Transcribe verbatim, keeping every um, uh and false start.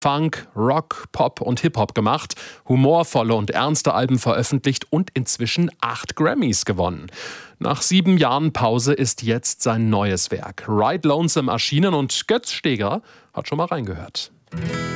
Funk, Rock, Pop und Hip-Hop gemacht, humorvolle und ernste Alben veröffentlicht und inzwischen acht Grammys gewonnen. Nach sieben Jahren Pause ist jetzt sein neues Werk Ride Lonesome erschienen und Götz Steger hat schon mal reingehört.